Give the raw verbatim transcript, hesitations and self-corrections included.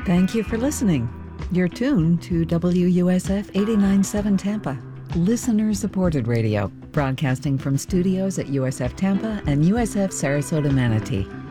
Thank you for listening. You're tuned to W U S F eighty-nine point seven Tampa, listener-supported radio, broadcasting from studios at U S F Tampa and U S F Sarasota Manatee.